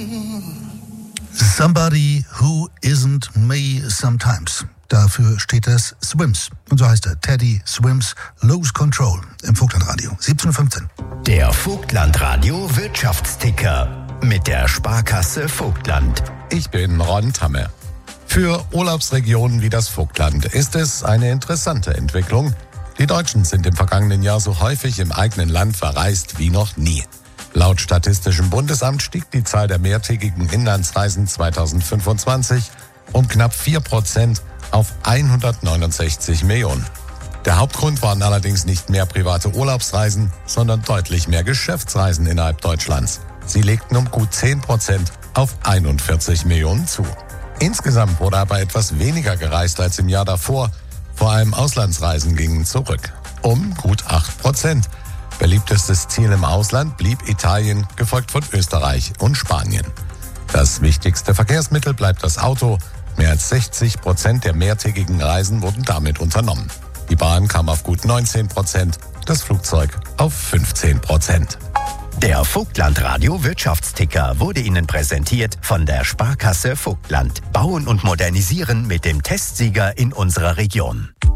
Somebody who isn't me sometimes. Dafür steht das Swims. Und so heißt er. Teddy Swims Lose Control im Vogtlandradio. 17:15. Der Vogtlandradio Wirtschaftsticker mit der Sparkasse Vogtland. Ich bin Ron Tamme. Für Urlaubsregionen wie das Vogtland ist es eine interessante Entwicklung. Die Deutschen sind im vergangenen Jahr so häufig im eigenen Land verreist wie noch nie. Laut Statistischem Bundesamt stieg die Zahl der mehrtägigen Inlandsreisen 2025 um knapp 4% auf 169 Millionen. Der Hauptgrund waren allerdings nicht mehr private Urlaubsreisen, sondern deutlich mehr Geschäftsreisen innerhalb Deutschlands. Sie legten um gut 10% auf 41 Millionen zu. Insgesamt wurde aber etwas weniger gereist als im Jahr davor. Vor allem Auslandsreisen gingen zurück. Um gut 8%. Beliebtestes Ziel im Ausland blieb Italien, gefolgt von Österreich und Spanien. Das wichtigste Verkehrsmittel bleibt das Auto. Mehr als 60% der mehrtägigen Reisen wurden damit unternommen. Die Bahn kam auf gut 19%, das Flugzeug auf 15%. Der Vogtlandradio Wirtschaftsticker wurde Ihnen präsentiert von der Sparkasse Vogtland. Bauen und modernisieren mit dem Testsieger in unserer Region.